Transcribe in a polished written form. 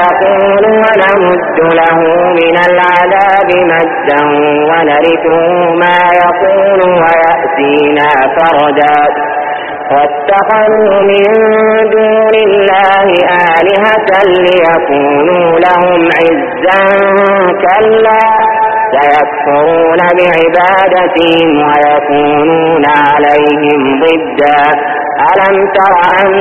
يقول ونمد له من العذاب مدا ونرثه ما يقول ويأتينا فردا واتخذوا من دون الله آلهة ليكونوا لهم عزا كلا سيكفرون بعبادتهم ويكونون عليهم ضدا ألم تر أن